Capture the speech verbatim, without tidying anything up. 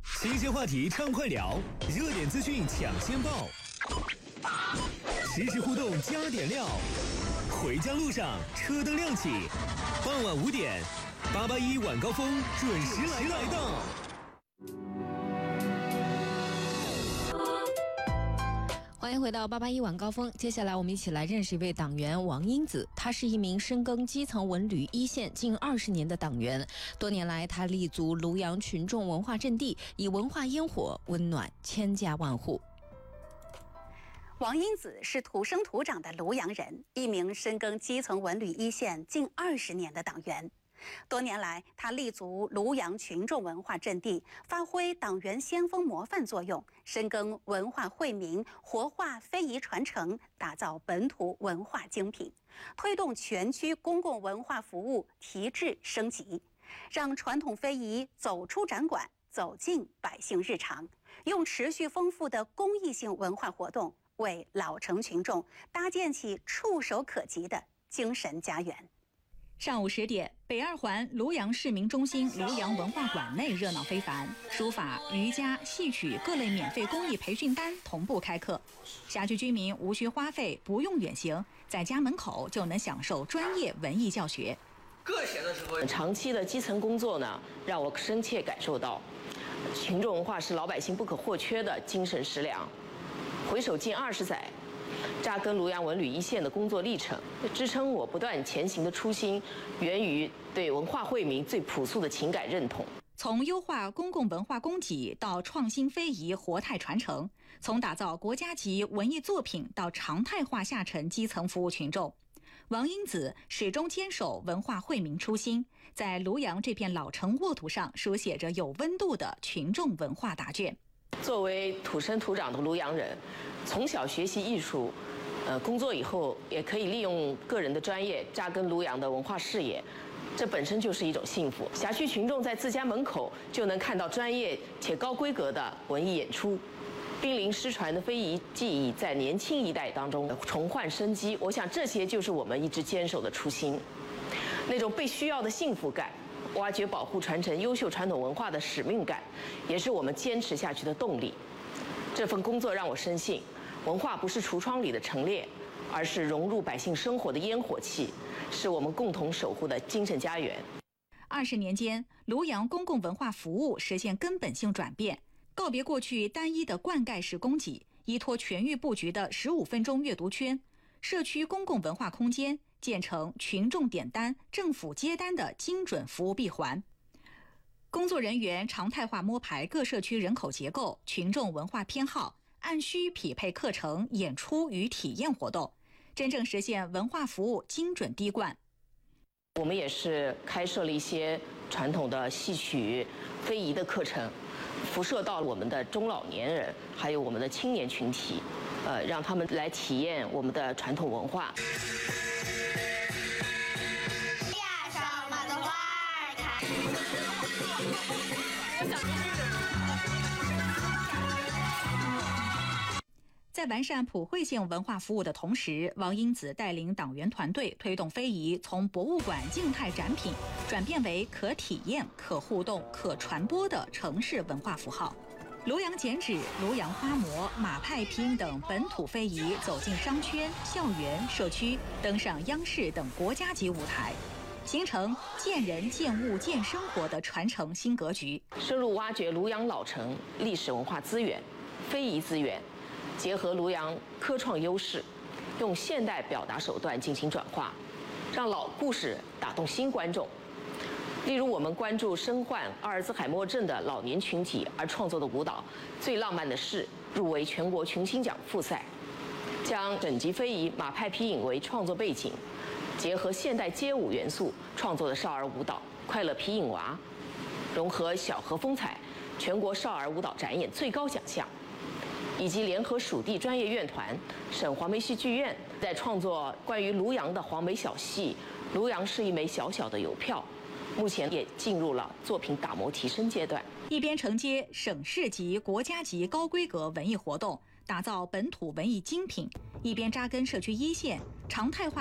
新鲜话题畅快聊，热点资讯抢先报，实时互动加点料。回家路上车灯亮起，傍晚五点，八八一晚高峰准时来来到。 欢迎回到八八一晚高峰，接下来我们一起来认识一位党员王英子。他是一名深耕基层文旅一线近二十年的党员，多年来他立足庐阳群众文化阵地，以文化烟火温暖千家万户。 王英子是土生土长的庐阳人，一名深耕基层文旅一线近二十年的党员。多年来，他立足庐阳群众文化阵地，发挥党员先锋模范作用，深耕文化惠民，活化非遗传承，打造本土文化精品，推动全区公共文化服务提质升级，让传统非遗走出展馆，走进百姓日常，用持续丰富的公益性文化活动，为老城群众搭建起触手可及的精神家园。 上午十点，北二环庐阳市民中心庐阳文化馆内热闹非凡，书法、瑜伽、戏曲各类免费公益培训班同步开课，辖区居民无需花费，不用远行，在家门口就能享受专业文艺教学。 个闲的时候， 长期的基层工作呢，让我深切感受到，群众文化是老百姓不可或缺的精神食粮。回首近二十载，扎根庐阳文旅一线的工作历程，支撑我不断前行的初心，源于对文化惠民最朴素的情感认同。 从优化公共文化供给到创新非遗活态传承，从打造国家级文艺作品到常态化下沉基层服务群众，王英子始终坚守文化惠民初心，在庐阳这片老城沃土上书写着有温度的群众文化答卷。 作为土生土长的庐阳人，从小学习艺术，呃，工作以后也可以利用个人的专业扎根庐阳的文化事业，这本身就是一种幸福。辖区群众在自家门口就能看到专业且高规格的文艺演出，濒临失传的非遗技艺在年轻一代当中重焕生机。我想这些就是我们一直坚守的初心，那种被需要的幸福感。挖掘、保护、传承优秀传统文化的使命感，也是我们坚持下去的动力。这份工作让我深信，文化不是橱窗里的陈列，而是融入百姓生活的烟火气，是我们共同守护的精神家园。 二十年间，庐阳公共文化服务实现根本性转变，告别过去单一的灌溉式供给，依托全域布局的十五分钟阅读圈，社区公共文化空间建成群众点单、政府接单的精准服务闭环。工作人员常态化摸排各社区人口结构、群众文化偏好，按需匹配课程、演出与体验活动，真正实现文化服务精准滴灌。 我们也是开设了一些传统的戏曲、非遗的课程，辐射到我们的中老年人，还有我们的青年群体，呃，让他们来体验我们的传统文化。 在完善普惠性文化服务的同时，王英子带领党员团队推动非遗从博物馆静态展品转变为可体验、可互动、可传播的城市文化符号。庐阳剪纸、庐阳花模、马派皮影等本土非遗走进商圈、校园、社区，登上央视等国家级舞台，形成见人、见物、见生活的传承新格局。 深入挖掘庐阳老城历史文化资源、非遗资源，结合庐阳科创优势，用现代表达手段进行转化，让老故事打动新观众。例如，我们关注身患阿尔兹海默症的老年群体而创作的舞蹈《最浪漫的事》入围全国群星奖复赛，将整集非遗马派皮影为创作背景，结合现代街舞元素创作的少儿舞蹈《快乐皮影娃》，融合小河风采，全国少儿舞蹈展演最高奖项。以及联合属地专业院团、省黄梅戏剧院，在创作关于庐阳的黄梅小戏《庐阳是一枚小小的邮票》，目前也进入了作品打磨提升阶段。 一边承接省市级、国家级高规格文艺活动，打造本土文艺精品，一边扎根社区一线，常态化